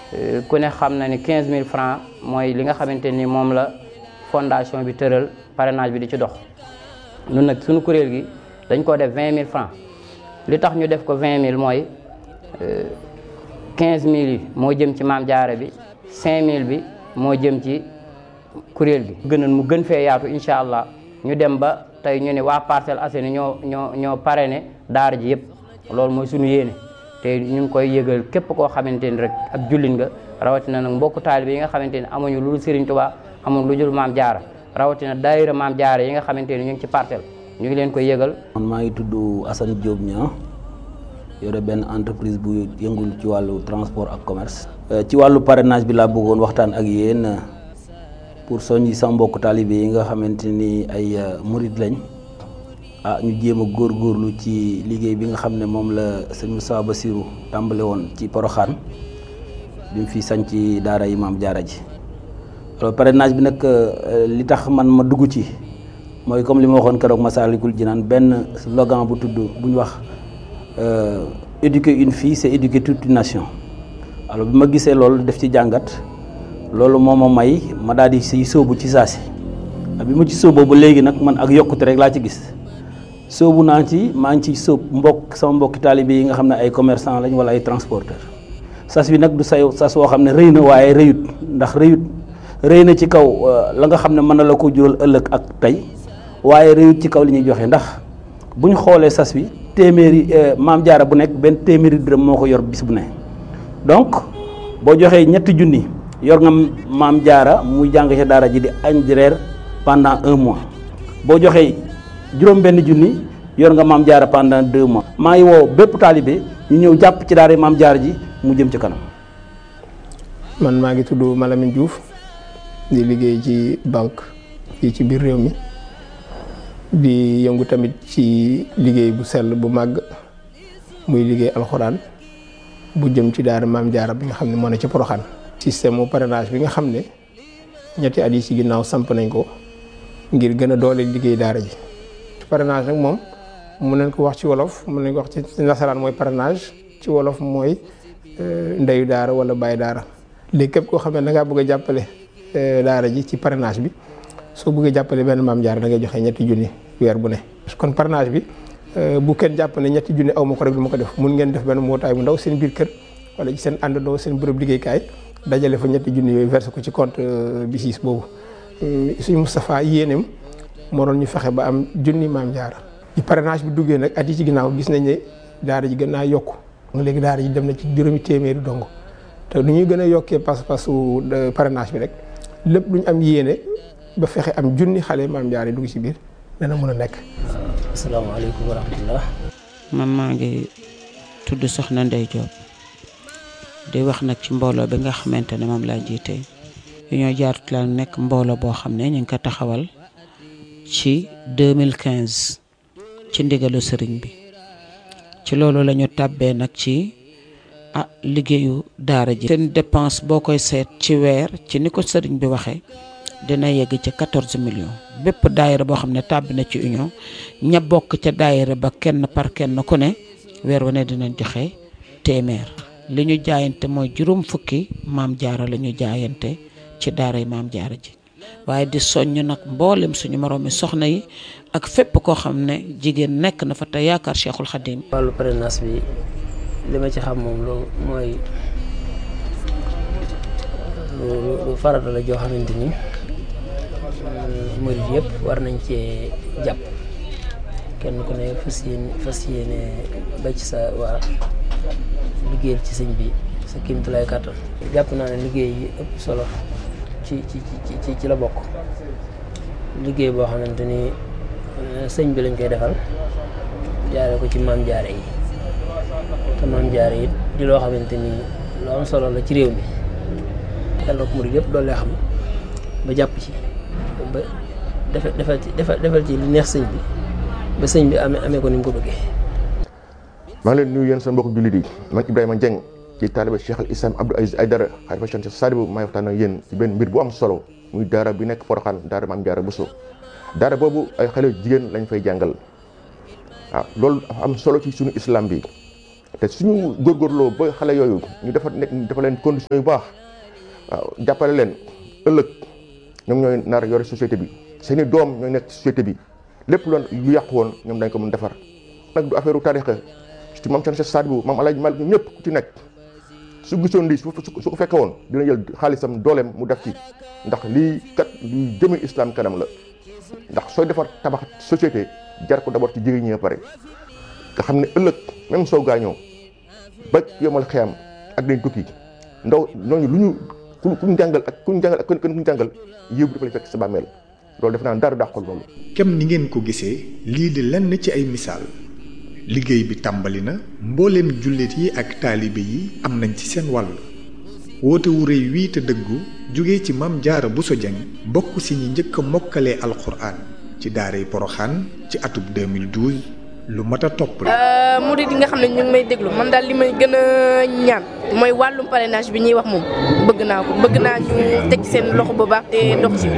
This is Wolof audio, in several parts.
ku ne xam na ni 15000 francs mooy li nga xamante ni moom la fondation bi tëral parrainage bi di ci dox. ñun nag suñu kuréel gi dañ koo def 20000 francs li tax ñu def ko 20000 mooy 15000 yi moo jëm ci Maam Jaara bi 5000 bi moo jëm ci kuréel gi. gënoon mu gën fee yaatu incha allah ñu dem ba tey ñu ne waa Parcelles Assainies ñoo parrainé daara ji yëpp loolu mooy suñu yéene te ñu ngi koy yëgal képp koo xamante ni rek ab jullit nga rawatina nag mbokku taalibe yi nga xamante ni amuñu lu dul Serigne Touba amuñu lu dul Maam Jaara rawatina daayira Maam Jaara yi nga xamante ni ñu ngi ci Parcelles ñu ngi leen koy yëgal. man maa ngi tudd Assane Diop Niang yore benn entreprise bu yëngul ci wàllu transport ak commerce. ci wàllu parrainage bi laa bëggoon waxtaan ak yéen pour soññi sama mbokk taalibe yi nga xamante ni ay murid lañ ñu jéem a góorgóorlu ci liggéey bi nga xam ne moom la sëñ Moussa Bassirou tàmbale woon ci Porokhane bi mu fi sañ ci daara yi Maam Jaara ji. alors parrainage bi nag li tax man ma dugg ci mooy comme li ma waxoon keroog Massalikul Jinaan benn slogan bu tudd bu ñu wax éduquer une fille c'est éduquer toute une nation. alors bi ma gisee loolu def ci jàngat loolu moo ma may ma daal di siy sóobu ci saa si bi ma ci sóoboo ba léegi nag man ak yokkute rek laa ci gis sóobu naa ci maa ngi ci sóob sama mbokki taalibe yi nga xam ne ay commerçant lañ wala ay transporteur sas bi nag du sas woo xam ne rëy na waaye rëyut ndax rëy na ci kaw la nga xam ne mën na la ko jural ëllëg ak tey waaye rëyut ci kaw li ñuy joxe ndax bu ñu xoolee sas bi téeméeri Maam Jaara bu nekk benn téeméeri dërëm moo ko yor bis bu ne donc boo joxee 3 junni yor nga Maam Jaara muy jàng ci daara ji di añ di reer pendant 1 mois boo joxee juróom-benn junni yor nga Maam Jaara pendant 2 mois. maa ngi woo bépp taalibe ñu ñëw jàpp ci daara Maam Jaara ji mu jëm ci kanam. man maa ngi tudd Malamine Diouf di liggéey ci banque fii ci biir réew mi di yëngu tamit ci liggéey bu sell bu màgg muy liggéey alxuraan bu jëm ci daara Maam Jaara bi nga xam ne moo ne ci Porokhane. système mu parrainage bi nga xam ne ñetti at yi ci ginnaaw samp nañ ko ngir gën a doole liggéey daara ji. parrainage nag moom mun nañ ko wax ci wolof mun nañ ko wax ci nasaraan mooy parrainage ci wolof mooy ndeyu daara wala bàyyi daara. léegi képp koo xam ne da ngaa bëgg a jàppale daara ji ci parrainage bi soo bëggee jàppale benn Maam Jaara da ngay joxe 3 junni weer bu ne. kon parrainage bi bu kenn jàpp ne 3 junni aw ma ko rek du ma ko def mun ngeen def benn mbootaay bu ndaw seen biir kër wala ci seen àndandoo seen bërëb liggéeykaay dajale fa 3 junni yooyu versé ko ci compte BICIS boobu. suñu Moustapha yéeneem moo doon ñu fexe ba am junni Maam Jaara. ci parrainage bi duggee nag at yi ci ginnaaw gis nañ ne daara ji gën naa yokku léegi daara ji dem na ci juróomi téeméeri dong te nu ñuy gën a yokkee pas-pasu parrainage bi rek lépp lu ñu am yéene ba fexe am junni xale Maam Jaara yi dugg ci biir dana mën a nekk. asalaamaaleykum wa rahmatullah. man maa ngi tudd Soxna Ndey Diop di wax nag ci mbooloo bi nga xamante ne moom laa jiite Union Jaaratu la nekk mbooloo boo xam ne ñu ngi ko taxawal ci 2015 ci ndigalu sëriñ bi ci loolu la ñu tàbbee nag ci liggéeyu daara ji. seen dépense boo koy seet ci weer ci ni ko sëriñ bi waxee dina yegg ci 14 millions bépp daayira boo xam ne tàbbi na ci union ña bokk ca daayira ba kenn par kenn ku ne weer wu ne dinañ joxe téeméer. li ñu jaayante mooy 50 Maam Jaara la ñu jaayante ci daara yi Maam Jaara ji waaye di soññ nag mboolem suñu moroomi soxna yi ak fépp koo xam ne jigéen nekk na fa te yaakaar Cheikhul Khadim. wàllu parrainage bi li ma ci xam moom loolu mooy lu farata la joo xamante ni murid yëpp war nañ cee jàpp kenn ku ne fas yéene ba ci sa waa liggéeyal ci sëñ bi sa kéemtulaay kàttan. jàpp naa ne liggéey yi ëpp solo ci la bokk liggéey boo xamante ni sëñ bi lañ koy defal jaare ko ci Maam Jaara yi te Maam Jaara yi di loo xamante ni lu am solo la ci réew mi yàlla ko murid yëpp doole xam ba jàpp ci ba defal ci li neex sëñ bi ba sëñ bi amee ko ni mu ko bëggee. maa ngi leen nuyu yéen sa mbokk jullit yi man Ibrahima Dieng ci taaliba Cheikh al Islam Abdou Aziz Aïdara xalifa Cheikh Sadibou maay waxtaan ak yéen ci benn mbir bu am solo muy daara bi nekk Porokhane daara Maam Jaara Bousso daara boobu ay xale jigéen lañ fay jàngal waaw loolu dafa am solo ci suñu islam bi te suñu góorgóorloo ba xale yooyu ñu dafa leen conditions yu baax waaw jàppale leen ëllëg ñoom ñooy nar yore société bi seeni doom ñooy nekk société bi lépp lu yàqu woon ñoom dañ ko mën defar nag du affaire u tarixa ci maam Cheikh Sadibou maam Alaaji Malick ñëpp ku ci nekk su gisoon lii su ko fekke woon dina jël xaalisam dooleem mu def ci ndax lii kat luy jëme islam kanam la ndax sooy defar tabax société jar ko d'abord ci jigéen ñi pare nga xam ne ëllëg même soo gaañoo ba yomal xiyam ak dañ tukki ndaw ñooñu lu ñu kuñ jàngal ak kuñ jàngal yiw bi dafa lay fekk sa bàmmeel loolu def naa dara dàqul loolu. kem ni ngeen ko gisee lii di lenn ci ay misaal liggéey bi tàmbali na mbooleem jullit yi ak taalibe yi am nañ ci seen wàll woote wu rëy wii te dëggu jóge ci Maam Jaara Buso Jeng bokk si ñi njëkk a mokkalee alxuraan ci daaray Poroxaan ci atub 2012 lu mat a topp la. murid yi nga xam ne ñu ngi may déglu man daal li may gën a ñaan mooy wàllum parrainage bi ñuy wax moom bëgg naa ñu teg seen loxo bu baax te dox ci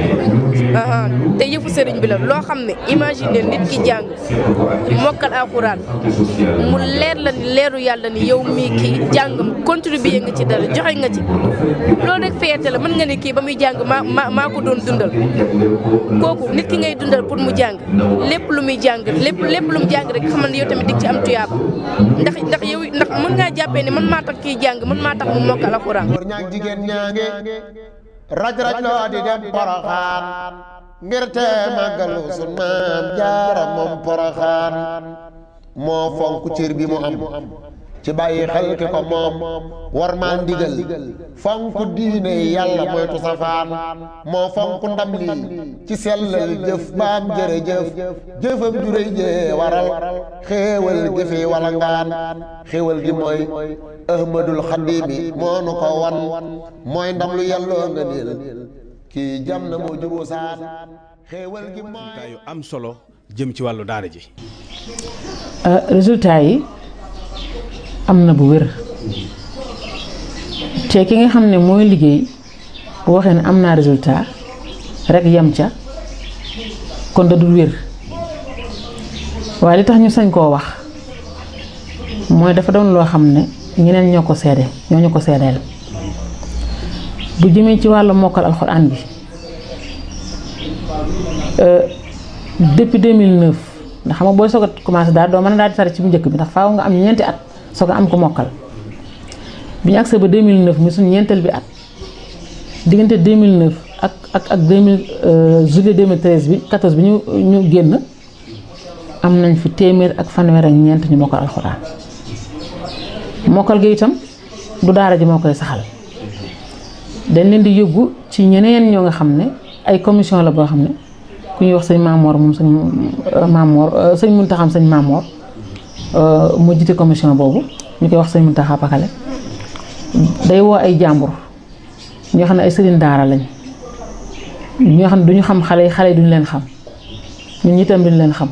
te yëfu sëriñ bi la loo xam ne imagine nit ki jàng mokkal alxuraan mu leer la ni leeru yàlla ni yow mii kii jàngam contribuer nga ci dara joxe nga ci loolu rek fierté la mën nga ne kii ba muy jàng maa ko doon dundal kooku nit ki ngay dundal pour mu jàng lépp lu muy jàng lépp lu mu jàng rek xamal ne yow tamit dig ci am tuyaaba ndax mën ngaa jàppee ne man maa tax kii jàng man maa tax mu mokkal alxuraan. góor ñaag jigéen ñaange raj loo di dem Poroxaan ngir te màggalu sun Maam Jaara moom Poroxaan moo fonk cër bi mu am ci bàyyi xel ki ko moom war maa ndigal fonk diine yàlla moytu safaan moo fonk ndam lii ci sellal jëf baam jërëjëf jëfam juréy jee waral xéewal jëfe wala ngaan xéewal gi mooy ahmadul xadimi moo nu ko wan mooy ndam lu yàlloo nga niil kii jam na moo juboo saan xéewal gi mooy yu am solo jëm ci wàllu daara ji résultat yi am na bu wér te ki nga xam ne mooy liggéey bu waxee ne am naa résultat rek yem ca kon da dul wér waaye li tax ñu sañ koo wax mooy dafa doon loo xam ne ñeneen ñoo ko seede ñoo ñu ko seedeel bu jëmee ci wàllu mokkal alxuraan bi depuis 2009 ndax xam nga booy soog a commencé daal doo mën a daal di sare ci bu njëkk bi ndax faaw nga am ñeenti at soog a am ko mokkal bi ñu agsee ba 2009 mi suñu ñeenteel bi at diggante 2009 ak 2000 juillet 2013 bi 14 bi ñu génn am nañ fi téeméer ak fanweer ak ñeent ñu mokkal alxuraan mokkal gi itam du daara ji moo koy saxal dañ leen di yóbbu ci ñeneen ñoo nga xam ne ay commission la boo xam ne ku ñuy wax sëñ Maamoor moom sëñ Muntaxa sëñ Maamoor mu jiite commission boobu ñu koy wax sëñ Muntaxa Pakale day woo ay jàmbur ñoo xam ne ay sëriñ daara lañ ñoo xam ne duñu xam xale yi duñu leen xam ñun itam duñu leen xam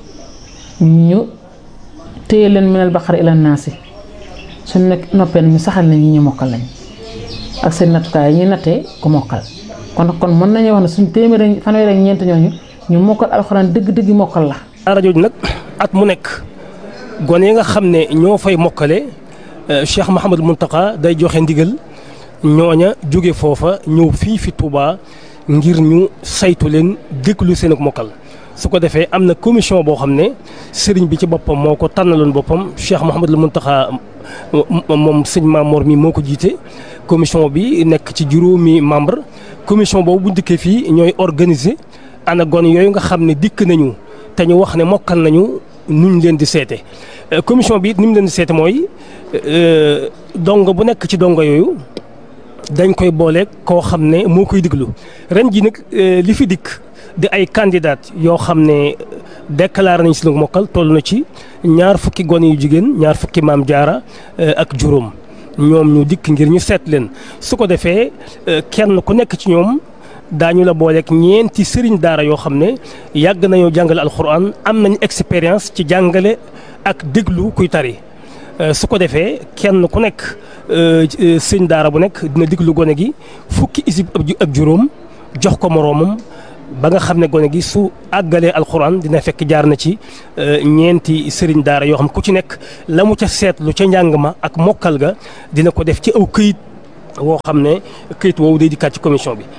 ñu téye leen minal baqara ila naasi suñ nekk noppee ñu saxal nañ ñi ñu mokkal lañ ak seen nattukaay yi ñuy nattee ku mokkal kon mën nañu wax ne suñ téeméer fanweer ak ñeent ñooñu ñu mokkal alxuraan dëgg-dëgg mokkal la. daara jooju nag at mu nekk gone yi nga xam ne ñoo fay mokkale Cheikh Mouhamadou Mountakha day joxe ndigal ñooña jóge foofa ñëw fii fi Touba ngir ñu saytu leen déglu seen ak mokkal su ko defee am na commission boo xam ne sëriñ bi ci boppam moo ko tànnaloon boppam Cheikh Mouhamadou Mountakha moom sëñ Mamor mi moo ko jiite commission bi nekk ci juróomi membre commission boobu bu dikkee fii ñooy organiser ana gone yooyu nga xam ne dikk nañu te ñu wax ne mokkal nañu nuñ leen di seete commission bi it ni mu leen di seete mooy dongo bu nekk ci dongo yooyu dañ koy booleeg koo xam ne moo koy diglu ren ji nag li fi dikk di ay candidat yoo xam ne déclaré nañ si lu mokkal toll na ci 20 fukki gone yu jigéen 20 fukki maam jaara ak juróom ñoom ñu dikk ngir ñu seet leen su ko defee kenn ku nekk ci ñoom daañu la booleeg ñeenti sëriñ daara yoo xam ne yàgg nañoo jàngale alxuraan am nañ expérience ci jàngale ak déglu kuy tari su ko defee kenn ku nekk sëriñ daara bu nekk dina déglu gone gi fukki isib ak juróom jox ko moroomam ba nga xam ne gone gi su àggalee alxuraan dina fekk jaar na ci ñeenti sëriñ daara yoo xam ku ci nekk la mu ca seetlu ca njàng ma ak mokkal ga dina ko def ci aw këyit woo xam ne këyit woowu day dikkaat ci commission bi.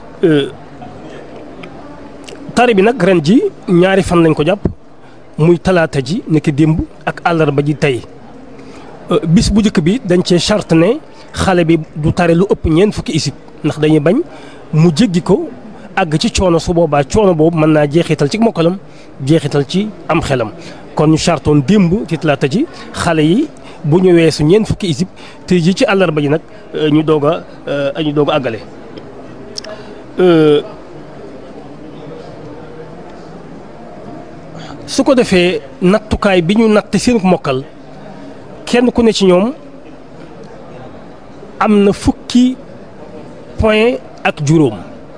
tari bi nag ren ji ñaari fan lañ ko jàpp muy talaata ji nekk démb ak àllarba ji tey bis bu njëkk bi dañ cee charte ne xale bi du tari lu ëpp ñeent fukki isib ndax dañuy bañ mu jéggi ko àgg ci coono su boobaa coono boobu mën naa jeexital ci mokkalam jeexital ci am xelam kon ñu chartoon démb ci talaata ji xale yi bu ñu weesu ñeent fukki isib te ji ci àllarba ji nag ñu doog a àggale. su ko defee nattukaay bi ñu natt seen mokkal kenn ku ne ci ñoom am na fukki point ak juróom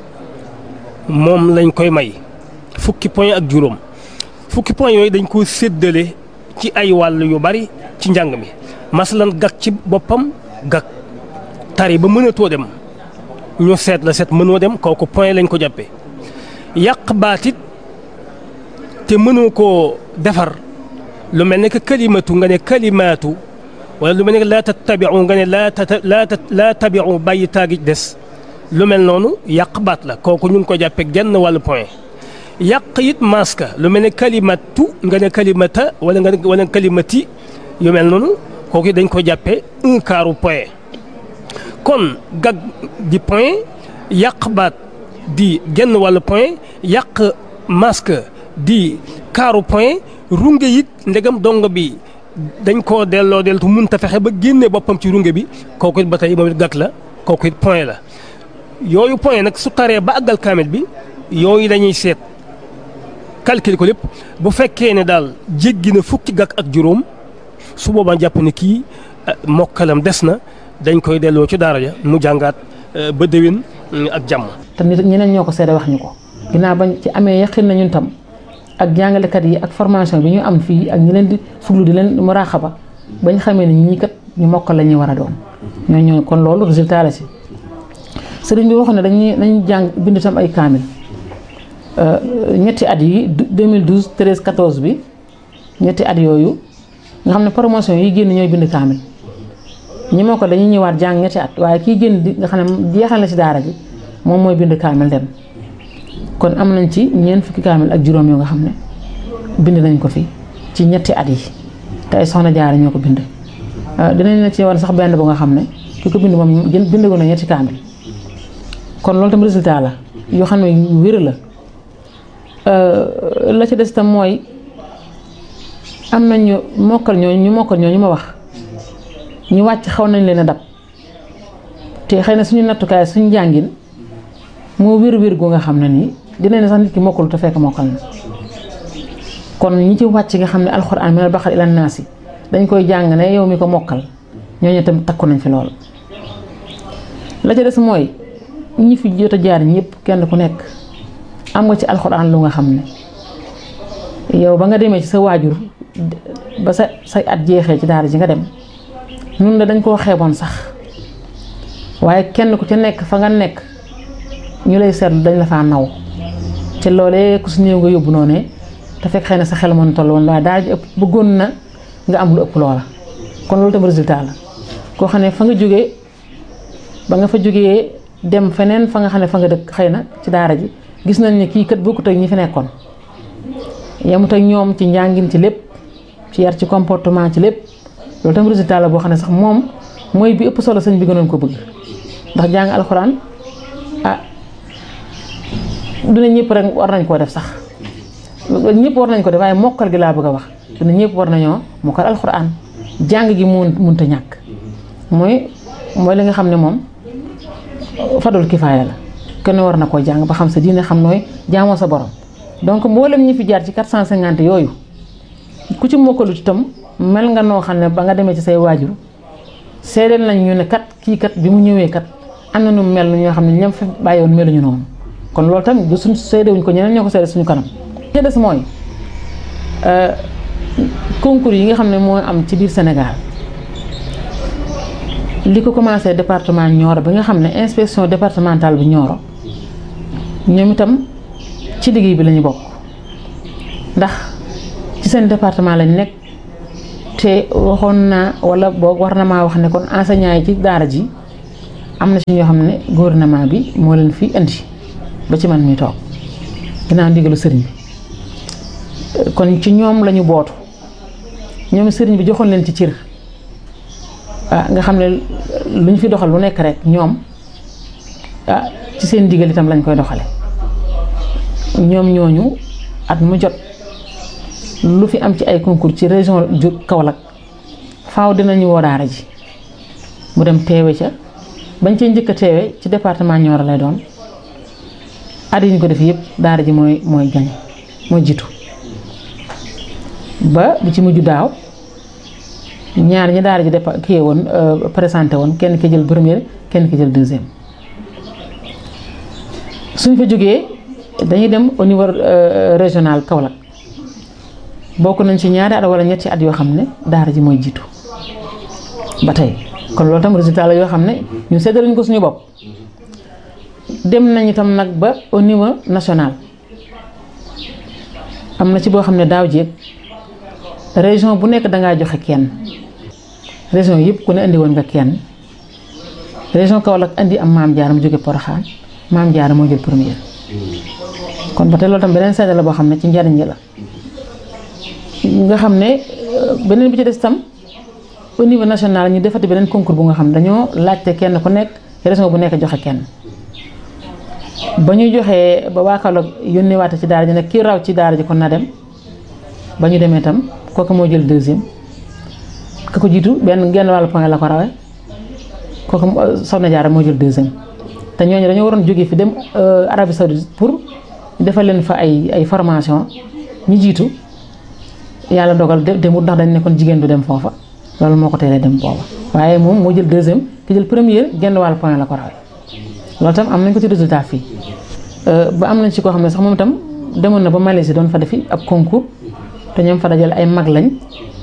moom lañ koy may fukki point ak juróom fukki point yooyu dañ koo séddale ci ay wàll yu bari ci njàng mi masalan gag ci boppam gag tari ba mënatoo dem ñu seet la seet mënoo dem kooku point lañ ko jàppee yàq baatit te mënoo koo defar lu mel ne que kalimatu nga ne kalimaatu wala lu mel ne que laa tattabiu nga ne laa tabiu bàyyi taagi des lu mel noonu yàq baat la kooku ñu ngi ko jàppee genn wàllu point yàq it maska lu mel ne kalimatu nga ne kalimata wala kalimati yu mel noonu kooku dañ ko jàppee un quart point kon gag di point yàq baat di genn wàllu point yàq maska di quart point runge it ndegam dongo bi dañ koo delloo deltu mënta fexe ba génne boppam ci runge bi kooku it ba tey moom it gàkk la kooku it point la yooyu point nag su taree ba àggal kaamil bi yooyu dañuy seet calcul ko lépp bu fekkee ne daal jéggi na fukki gàkk ak juróom su boobaa jàpp ne kii mokkalam des na dañ koy delloo ci daara ja mu jàngaat ba déwén ak jàmm. te nit ñeneen ñoo ko seede wax ñu ko ginnaaw bañ ci amee yaqin na ñun tam ak jàngalekat yi ak formation bi ñu am fii ak ñi leen di fuglu di leen muraaxaba bañ xamee ne ñii kat ñu mokkal la ñuy war a doon ñoo kon loolu résultat la si sëriñ bi waxoon ne dañuy jàng bind tam ay kaamil ñetti at yi 2012 13 14 bi ñetti at yooyu nga xam ne promotion yi génn ñooy bind kaamil ñi moo ko dañuy ñëwaat jàng ñetti at waaye kii génn di nga xam ne jeexal na si daara ji moom mooy bind kaamil dem kon am nañ ci ñeent fukki kaamil ak juróom yoo nga xam ne bind nañ ko fi ci ñetti at yi te ay soxna jaara ñoo ko bind dinañ la ci war sax benn bu nga xam ne ki ko bind moom bind ko na ñetti kaamil kon loolu tam résultat la yoo xam ne yu wér la ci des tam mooy am nañ ñu mokkal ñooñu ma wax ñu wàcc xaw nañ leen a dab te xëy na suñu nattukaay suñu njàngin moo wér gu nga xam ne nii dinañ ne sax nit ki mokkul te fekk mokkal na kon ñi ci wàcc nga xam ne alxuraan minal baqara ila naasi dañ koy jàng ne yow mi ko mokkal ñooñu tam takku nañ fi lool. la ca des mooy ñi fi jot a jaar ñëpp kenn ku nekk am nga ci alxuraan lu nga xam ne yow ba nga demee ci sa waajur ba say at jeexee ci daara ji nga dem ñun dañ koo xeeboon sax waaye kenn ku ci nekk fa nga nekk ñu lay seetlu dañ la faa naw te loolee ku su ñëw nga yóbbu noonu te fekk xëy na sa xel mën toll woon waaye daara ji ëpp bëggoon na nga am lu ëpp loola kon loolu tam résultat la koo xam ne fa nga jógee ba nga fa jógee dem feneen fa nga xam ne fa nga dëkk xëy na ci daara ji gis nañ ne kii kat bokkut ak ñi fi nekkoon yemut ak ñoom ci njàngin ci lépp ci yar ci comportement ci lépp loolu tam résultat la boo xam ne sax moom mooy bi ëpp solo sëñ bi gënoon ko bëgg ndax jàng alxuraan duna ñëpp rek war nañ koo def sax ñëpp war nañ ko def waaye mokkal gi laa bëgg a wax duna ñëpp war nañoo mokkal alxuraan jàng gi mënut a ñàkk mooy li nga xam ne moom fadul kifaaya la kenn war na koo jàng ba xam sa diine xam nooy jaamoo sa borom donc mboolem ñi fi jaar ci 450 yooyu ku ci mokkalu itam mel nga noo xam ne ba nga demee ci say waajur seedeel nañ ñu ne kat kii kat bi mu ñëwee kat am na nu mel ñoo xam ne ñoom fi bàyyiwoon meluñu noonu kon loolu tamit du suñ seedewuñ ko ñeneen ñoo ko seede suñu kanam. te des mooy concours yi nga xam ne moo am ci biir Sénégal li ko commencé département Nioro bi nga xam ne inspection départementale bu Nioro ñoom itam ci liggéey bi lañu bokk ndax ci seen département lañ nekk te waxoon naa wala boog war na maa wax ne kon enseignant yi ci daara ji am na ci ñoo xam ne gouvernement bi moo leen fi indi ba ci man mi toog ginnaaw ndigalu sëriñ bi kon ci ñoom lañu bootu ñoom sëriñ bi joxoon leen ci cër nga xam ne lu ñu fi doxal lu nekk rek ñoom ci seen ndigal itam lañ koy doxale ñoom ñooñu at mu jot lu fi am ci ay concours ci région Kaolack faaw dinañu woo daara ji mu dem teewe ca bañ cee njëkk a teewe ci département Nioro lay doon at yi ñu ko def yëpp daara ji mooy gañ mooy jiitu ba bi ci mujj daaw ñaar ñi daara ji kii woon présenté woon kenn ki jël première kenn ki jël deuxième suñ fa jógee dañuy dem au niveau régional Kaolack bokk nañ ci ñaari at wala ñetti at yoo xam ne daara ji mooy jiitu ba tey kon loolu tam résultat la yoo xam ne ñu séddale ñu ko suñu bopp dem nañ itam nag ba au niveau national am na ci boo xam ne daaw jéeg région bu nekk dangaa joxe kenn région yëpp ku ne indi woon nga kenn région Kaolack indi am Maam Jaara mu jóge Porokhane Maam Jaara moo jël première kon ba tey loolu tam beneen seede la boo xam ne ci njariñ la nga xam ne beneen bi ci des tam au niveau national ñu defati beneen concours bu nga xam ne dañoo laajte kenn ku nekk région bu nekk joxe kenn ba ñu joxee ba waa Kaolack yónnee waate ci daara ji nag kii raw ci daara ji kon na dem ba ñu demee tam kooku moo jël deuxième ka ko jiitu genn wàllu point la ko rawee kooku Soxna Jaara moo jël deuxième te ñooñu dañoo waroon jógee fi dem Arabie Saoudite pour defal leen fa ay formation ñu jiitu yàlla dogal demut ndax dañ ne kon jigéen du dem foofa loolu moo ko teelee dem booba waaye moom moo jël deuxième ki jël première genn wàllu point la ko rawee loolu tam am nañ ko ci résultat fii ba am nañ ci koo xam ne sax moom itam demoon na ba Malaisie doon fa defi ab concours te ñoom fa dajale ay mag lañ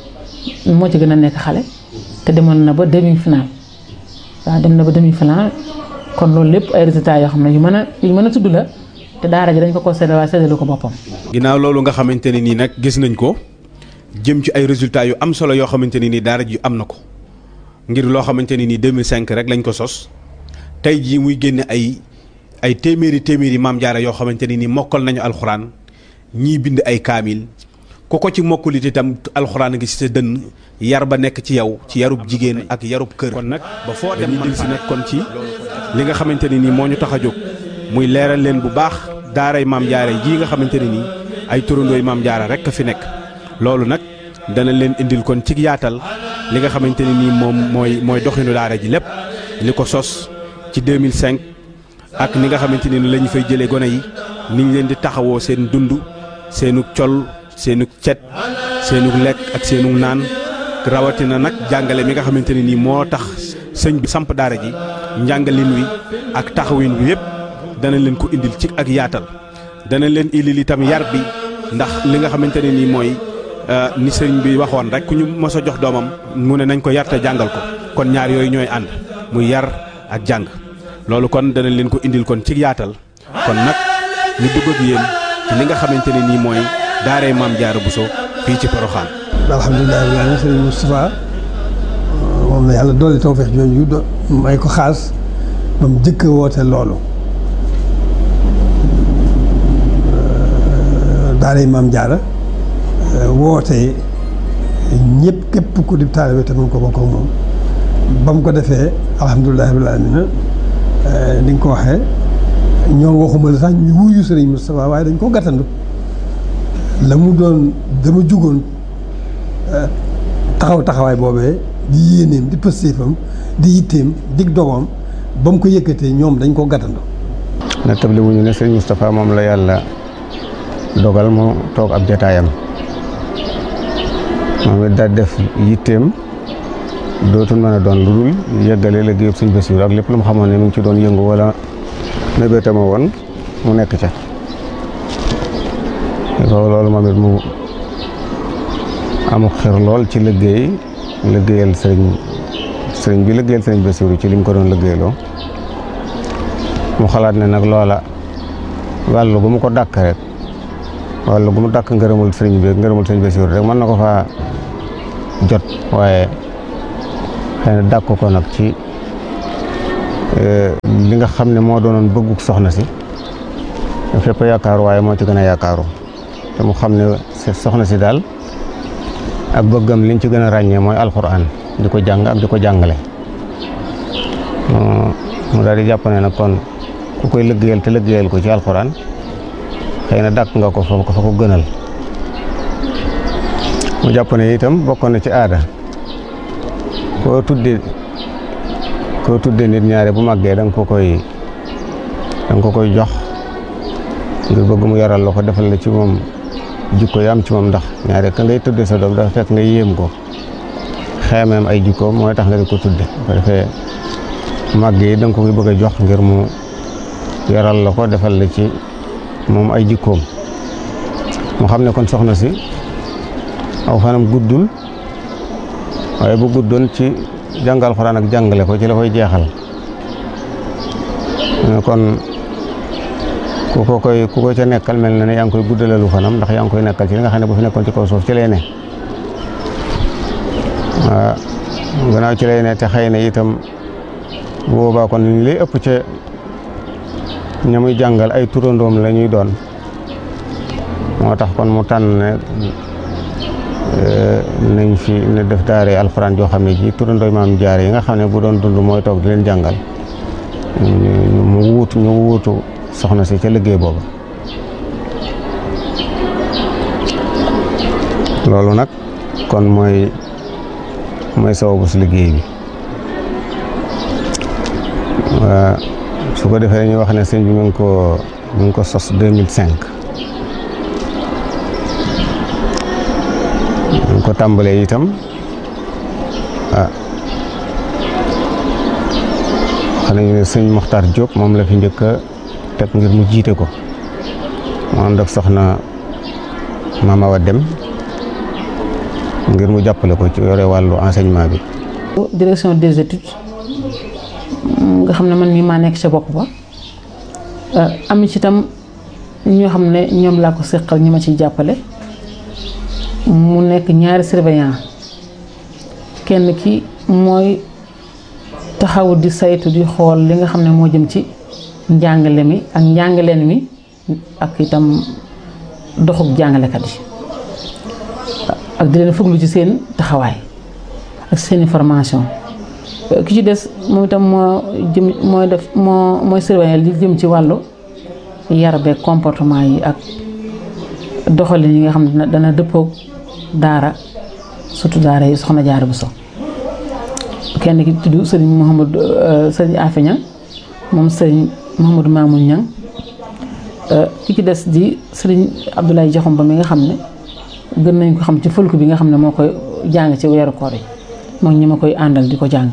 moo ci gën a nekk xale te demoon na ba demi final waaw dem na ba demi final kon loolu lépp ay résultats yoo xam ne yu mën a tudd la te daara ji dañ ko séddale waaye séddalu ko boppam. ginnaaw loolu nga xamante ne nii nag gis nañ ko jëm ci ay résultats yu am solo yoo xamante ne nii daara ji am na ko ngir loo xamante ne nii 2005 rek lañ ko sos tey jii muy génne ay téeméeri Maam Jaara yoo xamante ne nii mokkal nañu alxuraan ñii bind ay kaamil ku ko ci mokkulit itam alxuraan ngi ci sa dënn yar ba nekk ci yow ci yarub jigéen ak yarub kër. kon nag ba foo dem man si nag kon ci li nga xamante ne nii moo ñu tax a jóg muy leeral leen bu baax daaray Maam Jaara jii nga xamante ne nii ay turandooy Maam Jaara rek a fi nekk. loolu nag dana leen indil kon ci yaatal li nga xamante ne nii moom mooy doxinu daara ji lépp li ko sos ci 2005 ak ni nga xamante ne ni la ñu fay jëlee gone yi ni ñu leen di taxawoo seen dund seenu col seenu cet seenu lekk ak seenu naan rawatina nag jàngale mi nga xamante ne nii moo tax sëñ bi samp daara ji njàngalin wi ak taxawin wi yépp dana leen ko indil ci ak yaatal dana leen indil itam yar bi ndax li nga xamante ne nii mooy ni sëriñ bi waxoon rek ku ñu mos a jox doomam mu ne nañ ko yar te jàngal ko kon ñaar yooyu ñooy ànd muy yar ak jàng loolu kon dana leen ko indil kon ci yaatal kon nag ñu dugg ak yéen ci li nga xamante ne nii mooy daaray Maam Jaara Bousso fii ci Porokhane. alhamdulilah rabbil aalamiin sëriñ Moustapha moom la yàlla dolli tawfeex jooju may ko xaas ba mu jëkk woote loolu daaray Maam Jaara woote ñëpp képp ku di taalibe te mun ko bokk ak moom ba mu ko defee alhamdulilah rabbil aalamiin ni nga ko waxee ñoom waxuma la sax ñu wuyu sëriñ Moustapha waaye dañ ko gàttandu la mu doon dama jugoon taxawaay boobee di yéeneem di pëstéefam di yitteem dig dogoom ba mu ko yëkkatee ñoom dañ ko gàttandu. na table wuñu ne sëriñ Moustapha moom la yàlla dogal mu toog ab jataayam moom it daal def yitteem dootul mën a doon lu dul yëggale liggéeyub sëñ Bassirou ak lépp lu mu xamoon ne mu ngi ci doon yëngu wala mébétama woon mu nekk ca loolu moom it mu amu xir lool ci liggéeyal sëriñ bi liggéeyal sëriñ Bassirou ci li mu ko doon liggéeyloo mu xalaat ne nag loola wàllu gu mu ko dàkk rek wala gu mu dàkk ngërëmul sëriñ bi ngërëmul sëriñ Bassirou rek mën na ko faa jot waaye xëy na dàkk ko nag ci li nga xam ne moo doonoon bëgguk soxna si fépp yaakaaru waaye moo ci gën a yaakaaru te mu xam ne soxna si daal ak bëggam liñ ci gën a ràññee mooy alxuraan di ko jàng ak di ko jàngale mu daal di jàpp ne nag kon ku koy liggéeyal te liggéeyal ko ci alxuraan xëy na dàkk nga ko fa ko gënal mu jàpp ne itam bokkoon na ci aada koo tudde nit ñaare bu màggee da nga ko koy jox ngir bëgg mu yaral la ko defal la ci moom jikko yi am ci moom ndax ñaare ka ngay tudde sa doom dafa fekk nga yéem ko xeemeem ay jikkoom mooy tax nga di ko tudde ko defee màgg yi da nga ko koy bëgg a jox ngir mu yaral la ko defal la ci moom ay jikkoom mu xam ne kon soxna si aw fanam guddul waaye bu guddoon ci jàngal Alxuraan ak jàngale ko ci la koy jeexal kon ku ko ca nekkal mel na ne yaa ngi koy guddalalu fanam ndax yaa ngi koy nekkal ci li nga xam ne bu fi nekkoon ci kaw suuf ci lay ne waaw gannaaw ci lay ne te xëy na itam boobaa kon li ëpp ca ña muy jàngal ay turandoom la ñuy doon moo tax kon mu tànn ne nañ fi ne def daare alxuraan joo xam ne ji turandooy maam jaare yi nga xam ne bu doon dund mooy toog di leen jàngal ñu wuutu soxna si ca liggéey boobu loolu nag kon mooy sababu si liggéey bi su ko defee ñu wax ne sëñ bi mu ngi ko sos 2005 ñu ko tàmbalee itam xam nañu ne sëñ Mokhtar Diop moom la fi njëkk a teg ngir mu jiite ko mu ànd ak soxna Mama Awa Dem ngir mu jàppale ko ci yore wàllu enseignement bi. direction des études nga xam ne man mii maa nekk ca bopp ba am ci itam ñoo xam ne ñoom laa ko seqal ñi ma ciy jàppale mu nekk ñaari surveillant kenn ki mooy taxaw di saytu di xool li nga xam ne moo jëm ci njàngale mi ak njàngaleen mi ak itam doxuk jàngalekat yi ak di leen fuglu ci seen taxawaay ak seeni formation ki ci des moom itam mooy surveiller li jëm ci wàllu yar beeg comportement yi ak doxalin yi nga xam ne dana dëppoog daara surtout daara yi Soxna Jaara Buso kenn ki tudd sëriñ Afe Ñang moom sëriñ Mouhamadou Mamoun Ñang ki ci des di sëriñ Abdoulaye Jaxum Ba mi nga xam ne gën nañ ko xam ci fëlku bi nga xam ne moo koy jàng ci weeru koor yi moom ñi ma koy àndal di ko jàng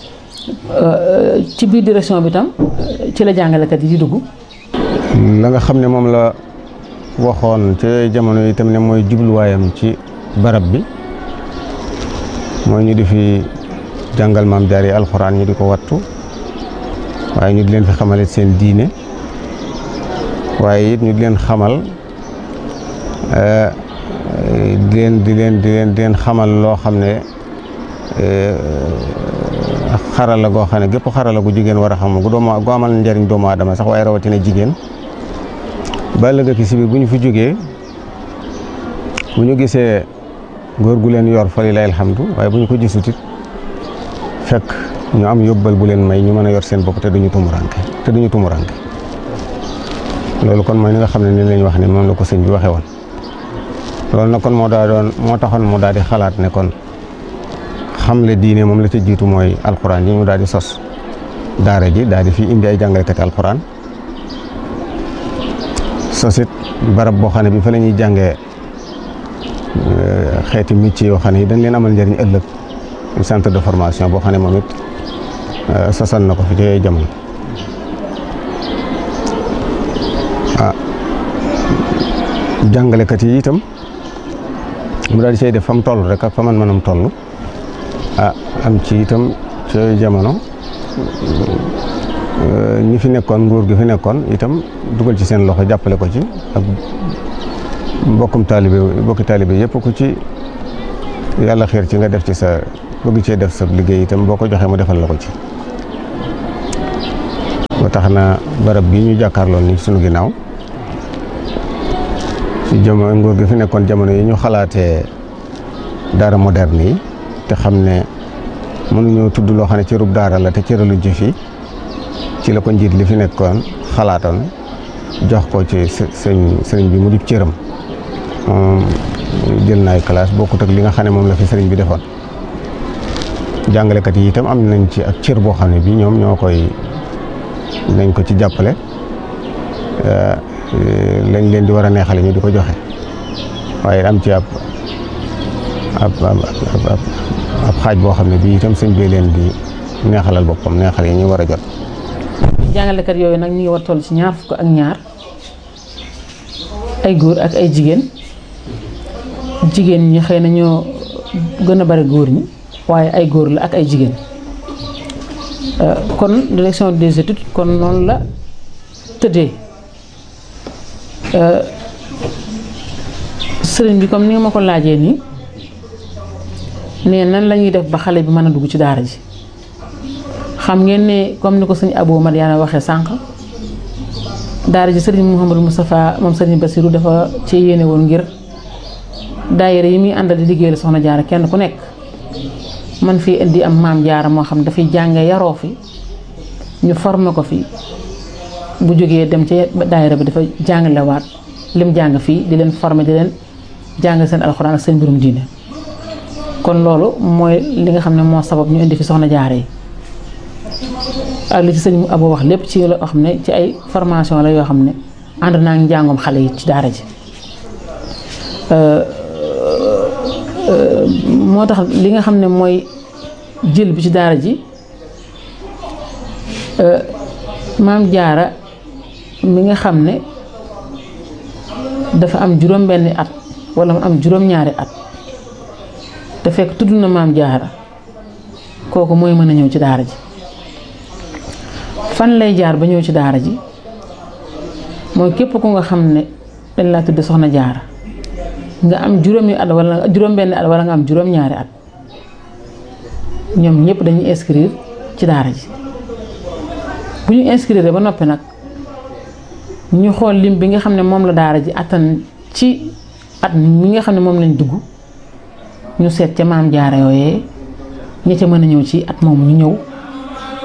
ci biir direction bi tam ci la jàngalekat yi di dugg. la nga xam ne moom la waxoon ci jamono yi tam ne mooy jubluwaayam ci barab bi mooy ñu di fi jàngal maam jaar yi alxuraan ñu di ko wattu waaye ñu di leen fi xamale seen diine waaye it ñu di leen xamal di leen xamal loo xam ne xarala goo xam ne gépp xarala gu jigéen war a xam gu amal njariñ doomu aadama sax waaye rawatina jigéen ba ëllëg ki si biir bu ñu fi jógee bu ñu gisee góor gu leen yor fa lillahi alhamdu waaye bu ñu ko gisut it fekk ñu am yóbbal bu leen may ñu mën a yor seen bopp te duñu tumuranke loolu kon mooy li nga xam ne ni lañ wax ne moom la ko sëñ bi waxee woon loolu nag kon moo taxoon mu daal di xalaat ne kon xamle diine moom la ca jiitu mooy alxuraan yi mu daal di sos daara ji daal di fi indi ay jàngalekati alxuraan sosit barab boo xam ne bi fa la ñuy jàngee xeeti métier yoo xam ne yi dañ leen amal njëriñ ëllëg centre de formation boo xam ne moom it sosal na ko fi ci jamono jàngalekat yi itam mu daal di cay def fa mu toll rek ak fa man mënam toll am ci itam ci jamono ñi fi nekkoon nguur gi fi nekkoon itam dugal ci seen loxo jàppale ko ci ak mbokki taalibe yëpp ku ci yàlla xiir ci nga def ci sa bëgg cee def sa liggéey itam boo ko joxee mu defal la ko ci. ba tax na barab bii ñu jàkkaarloon ni sunu ginnaaw ci jamono nguur gi fi nekkoon jamono yi ñu xalaatee daara moderne yi te xam ne mënuñoo tudd loo xam ne cërub daara la te cëraluñ ci fii ci la ko njiit li fi nekkoon xalaatoon jox ko ci sëriñ bi mu di cëram jël na ay classe bokkut ak li nga xam ne moom la fi sëriñ bi defoon. jàngalekat yi itam am nañ ci ak cër boo xam ne bi ñoom ñoo koy nañ ko ci jàppale lañ leen di war a neexale ñu di ko joxe waaye am ci ab xaaj boo xam ne bii itam sëñ bi leen di neexalal boppam neexal yi ñu war a jot. jàngalekat yooyu nag ñu ngi war toll ci 22 ay góor ak ay jigéen ñi xëy na ñoo gën a bari góor ñi waaye ay góor la ak ay jigéen kon direction des études kon noonu la tëddee sëriñ bi comme ni nga ma ko laajee nii ne nan la ñuy def ba xale bi mën a dugg ci daara ji xam ngeen ne comme ni ko sëñ Abou Madiana waxee sànq daara ji sëriñ Mouhamadou Moustapha moom sëriñ Bassirou dafa ci yéene woon ngir daayira yi muy àndal di liggéeyal soxna jaara kenn ku nekk man fii indi am maam jaara moo xam dafay jànge yaroo fi ñu formé ko fi bu jógee dem ci daayira bi dafa jàngalewaat lim jàng fii di leen formé di leen jàng seen alxuraan ak seen mbirum diine kon loolu mooy li nga xam ne moo sabab ñu indi fi soxna jaara yi ak li ci sëñ Abou wax lépp ci loo xam ne ci ay formation la yoo xam ne ànd naa ngi njàngoom xale yi ci daara ji moo tax li nga xam ne mooy jël bi ci daara ji maam jaara mi nga xam ne dafa am juróom-benni at wala mu am juróom-ñaari at te fekk tudd na maam jaara kooku mooy mën a ñëw ci daara ji fan lay jaar ba ñëw ci daara ji mooy képp ku nga xam ne dañ laa tudd soxna jaara nga am juróomi at wala juróom-benni at wala nga am juróom-ñaari at ñoom ñëpp dañuy inscrire ci daara ji bu ñu inscrire ba noppi nag ñu xool lim bi nga xam ne moom la daara ji attan ci at mi nga xam ne moom lañ dugg ñu seet ca maam jaara yooyee ña ca mën a ñëw ci at moomu ñu ñëw